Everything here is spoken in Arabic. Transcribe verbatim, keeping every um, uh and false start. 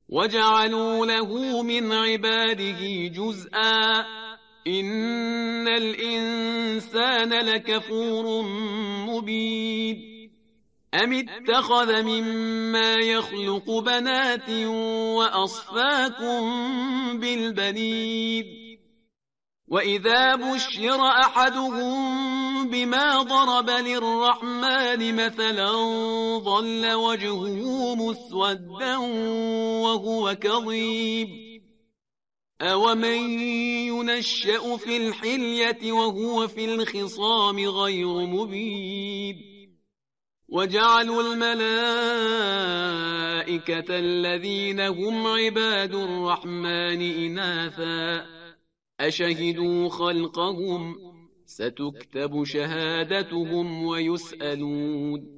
وجعلوا له من عباده جزءا إن الإنسان لكفور مبين أم اتخذ مما يخلق بنات وأصفاكم بالبنين وإذا بشر أحدهم بما ضرب للرحمن مثلا ظل وجهه مسودا وهو كظيم أومن ينشأ في الحلية وهو في الخصام غير مبين وجعلوا الملائكة الذين هم عباد الرحمن إناثا أشهدوا خلقهم ستكتب شهادتهم ويسألون